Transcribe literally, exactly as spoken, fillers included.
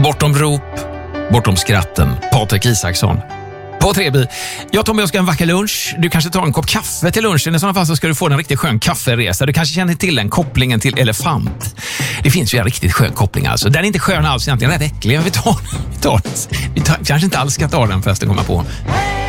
Bortom rop, bortom skratten. Patrik Isaksson. På Treby. Jag Tommy, jag ska ha en vacker lunch. Du kanske tar en kopp kaffe till lunchen. I sådana fall så ska du få en riktigt skön kafferesa. Du kanske känner till den kopplingen till elefant. Det finns ju en riktigt skön koppling alltså. Den är inte skön alls egentligen. Den är rätt äcklig. Vi tar, vi tar, vi tar, kanske inte alls ska ta den förresten komma på.